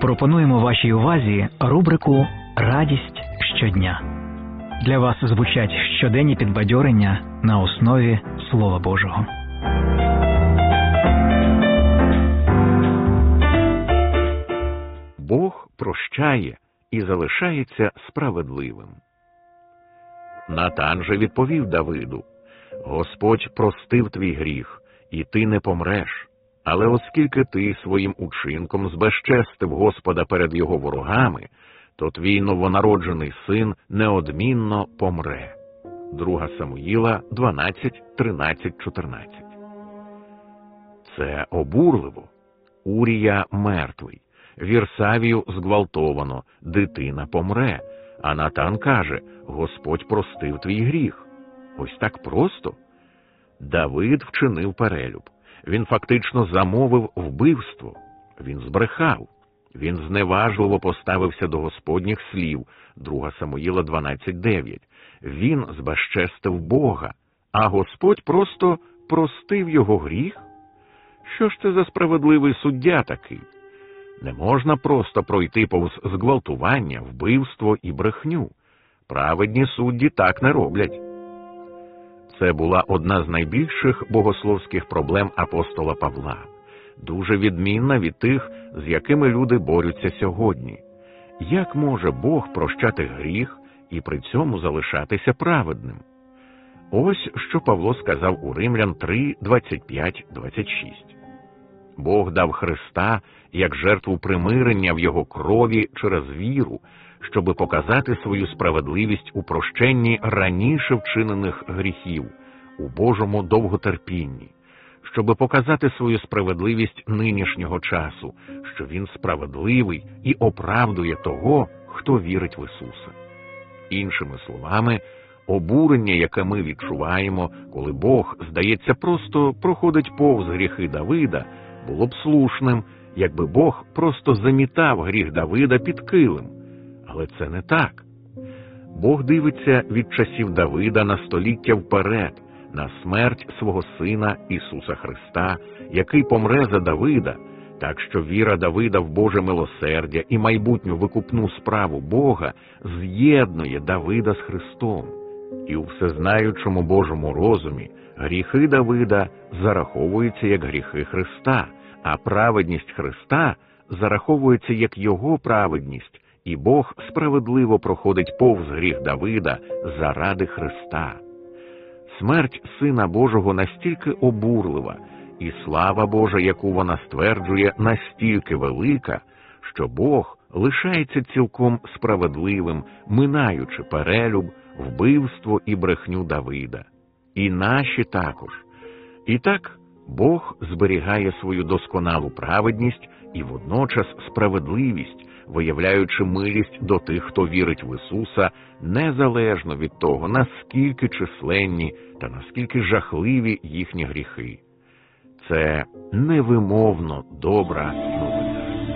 Пропонуємо вашій увазі рубрику «Радість щодня». Для вас звучать щоденні підбадьорення на основі Слова Божого. Бог прощає і залишається справедливим. Натан же відповів Давиду: «Господь простив твій гріх, і ти не помреш. Але оскільки ти своїм учинком збезчестив Господа перед його ворогами, то твій новонароджений син неодмінно помре». 2 Самуїла 12, 13, 14. Це обурливо. Урія мертвий, Вірсавію зґвалтовано, дитина помре, а Натан каже: «Господь простив твій гріх». Ось так просто? Давид вчинив перелюб. Він фактично замовив вбивство. Він збрехав. Він зневажливо поставився до Господніх слів. 2 Самуїла 12:9. Він збезчестив Бога, а Господь просто простив його гріх? Що ж це за справедливий суддя такий? Не можна просто пройти повз зґвалтування, вбивство і брехню. Праведні судді так не роблять. Це була одна з найбільших богословських проблем апостола Павла, дуже відмінна від тих, з якими люди борються сьогодні. Як може Бог прощати гріх і при цьому залишатися праведним? Ось що Павло сказав у Римлян 3, 25, 26. Бог дав Христа як жертву примирення в Його крові через віру, щоби показати свою справедливість у прощенні раніше вчинених гріхів, у Божому довготерпінні, щоби показати свою справедливість нинішнього часу, що Він справедливий і оправдує того, хто вірить в Ісуса. Іншими словами, обурення, яке ми відчуваємо, коли Бог, здається, просто проходить повз гріхи Давида, було б слушним, якби Бог просто замітав гріх Давида під килим. Але це не так. Бог дивиться від часів Давида на століття вперед, на смерть свого Сина Ісуса Христа, який помре за Давида, так що віра Давида в Боже милосердя і майбутню викупну справу Бога з'єднує Давида з Христом. І у всезнаючому Божому розумі гріхи Давида зараховуються як гріхи Христа, а праведність Христа зараховується як Його праведність, і Бог справедливо проходить повз гріх Давида заради Христа. Смерть Сина Божого настільки обурлива, і слава Божа, яку вона стверджує, настільки велика, що Бог лишається цілком справедливим, минаючи перелюб, вбивство і брехню Давида. І наші також. І так, Бог зберігає свою досконалу праведність і водночас справедливість, виявляючи милість до тих, хто вірить в Ісуса, незалежно від того, наскільки численні та наскільки жахливі їхні гріхи. Це невимовно добра